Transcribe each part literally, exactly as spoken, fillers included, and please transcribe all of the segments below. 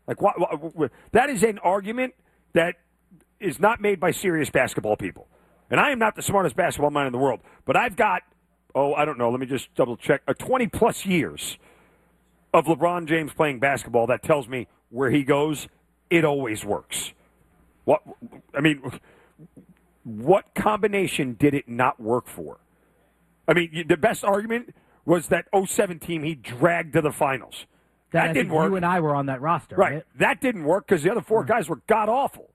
Like, what, what, what, that is an argument that is not made by serious basketball people. And I am not the smartest basketball mind in the world, but I've got, oh, I don't know, let me just double check, uh, twenty-plus years of LeBron James playing basketball that tells me where he goes, it always works. What I mean, what combination did it not work for? I mean, the best argument was that oh seven team he dragged to the finals. That, that didn't work. You and I were on that roster, right? right? That didn't work because the other four guys were god-awful.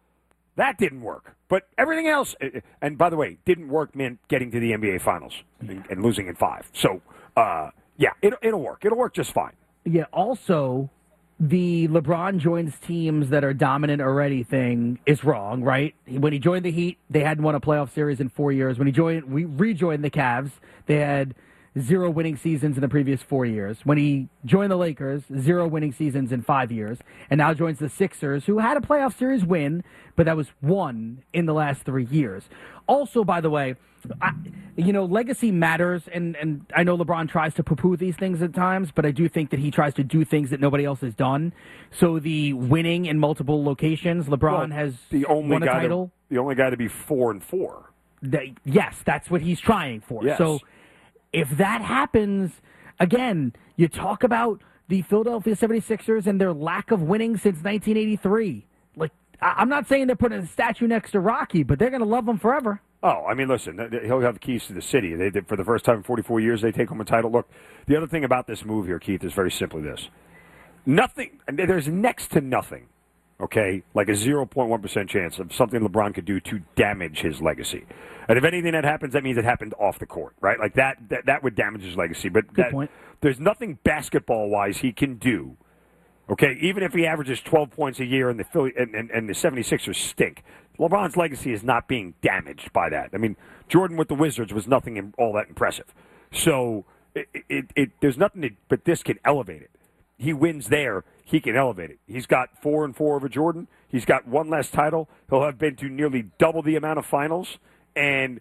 That didn't work. But everything else, and by the way, didn't work meant getting to the N B A Finals yeah. and, and losing in five. So, uh, yeah, it, it'll work. It'll work just fine. Yeah, also, the LeBron joins teams that are dominant already thing is wrong, right? When he joined the Heat, they hadn't won a playoff series in four years. When he joined, we rejoined the Cavs, they had zero winning seasons in the previous four years. When he joined the Lakers, zero winning seasons in five years. And now joins the Sixers, who had a playoff series win, but that was one in the last three years. Also, by the way, I, you know, legacy matters, and, and I know LeBron tries to poo-poo these things at times, but I do think that he tries to do things that nobody else has done. So the winning in multiple locations, LeBron well, has the only won a guy title. To, the only guy to be four and four. The, yes, that's what he's trying for. Yes. So if that happens, again, you talk about the Philadelphia seventy-sixers and their lack of winning since nineteen eighty-three. Like, I'm not saying they're putting a statue next to Rocky, but they're going to love him forever. Oh, I mean, listen, he'll have the keys to the city. They did, for the first time in forty-four years, they take home a title. Look, the other thing about this move here, Keith, is very simply this. Nothing, there's next to nothing, okay, like a zero point one percent chance of something LeBron could do to damage his legacy. And if anything that happens, that means it happened off the court, right? Like that that, that would damage his legacy. But Good that, point. There's nothing basketball-wise he can do, okay, even if he averages twelve points a year and the Philly and, and, and the seventy-sixers stink. LeBron's legacy is not being damaged by that. I mean, Jordan with the Wizards was nothing all that impressive. So it, it, it, there's nothing to, but this can elevate it. He wins there, he can elevate it. He's got four and four over Jordan. He's got one less title. He'll have been to nearly double the amount of finals. And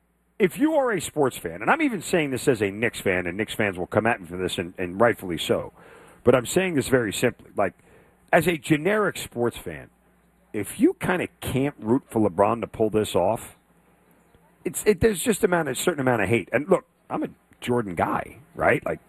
if you are a sports fan, and I'm even saying this as a Knicks fan, and Knicks fans will come at me for this, and, and rightfully so, but I'm saying this very simply. Like, as a generic sports fan, if you kind of can't root for LeBron to pull this off, it's it, there's just amount a certain amount of hate. And look, I'm a Jordan guy, right? Like,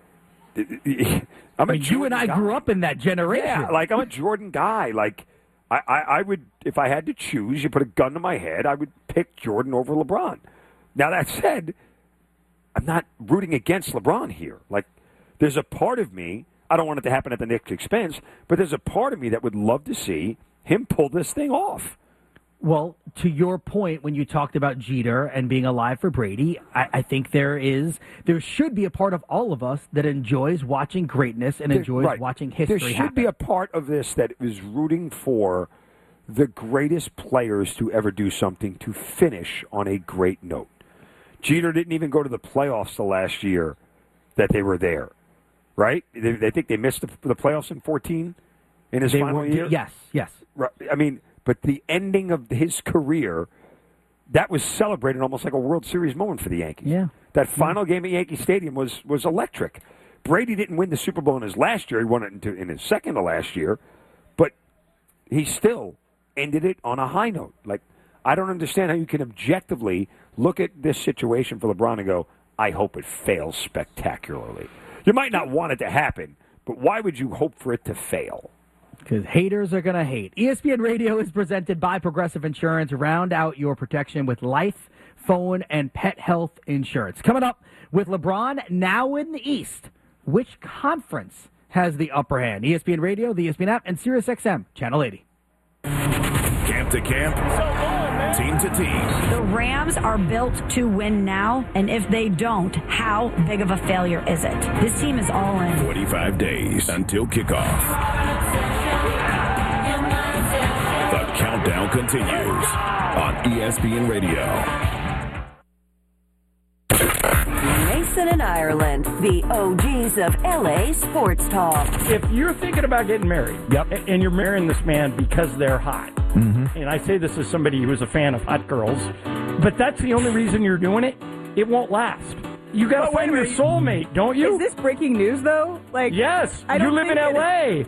I'm I mean, you and I guy. grew up in that generation. Yeah, like I'm a Jordan guy. Like, I, I, I would, if I had to choose, you put a gun to my head, I would pick Jordan over LeBron. Now that said, I'm not rooting against LeBron here. Like, there's a part of me, I don't want it to happen at the Knicks' expense, but there's a part of me that would love to see him pull this thing off. Well, to your point, when you talked about Jeter and being alive for Brady, I, I think there is, there should be a part of all of us that enjoys watching greatness and there, enjoys right. watching history There should happen. be a part of this that is rooting for the greatest players to ever do something to finish on a great note. Jeter didn't even go to the playoffs the last year that they were there, right? They, they think they missed the, the playoffs in fourteen in his they final were, year? Yes, yes. Right. I mean, but the ending of his career, that was celebrated almost like a World Series moment for the Yankees. Yeah. That final yeah. game at Yankee Stadium was, was electric. Brady didn't win the Super Bowl in his last year. He won it in, in his second to last year. But he still ended it on a high note. Like, I don't understand how you can objectively look at this situation for LeBron and go, I hope it fails spectacularly. You might not want it to happen, but why would you hope for it to fail? Because haters are going to hate. E S P N Radio is presented by Progressive Insurance. Round out your protection with life, phone, and pet health insurance. Coming up with LeBron now in the East. Which conference has the upper hand? E S P N Radio, the E S P N app, and SiriusXM Channel eighty. Camp to camp, team to team. The Rams are built to win now, and if they don't, how big of a failure is it? This team is all in. forty-five days until kickoff. The countdown continues on E S P N Radio. Mason and Ireland, the O Gs of L A sports talk. If you're thinking about getting married, yep. and you're marrying this man because they're hot, mm-hmm. and I say this as somebody who is a fan of hot girls, but that's the only reason you're doing it, it won't last. You got to find your soulmate, don't you? Is this breaking news, though? Like, yes. I don't you live in L A.